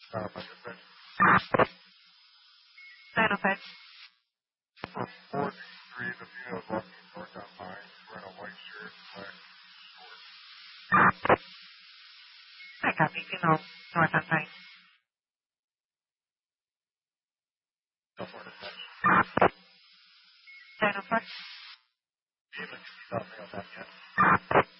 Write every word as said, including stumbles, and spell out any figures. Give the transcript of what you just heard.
Uh, like I said, nine oh five. for forty-three, the female's walking north on mine. She's wearing a white shirt, black shorts. I copy. Female north on Pine. No more than that. nine oh four. Even if you thought they don't have yet.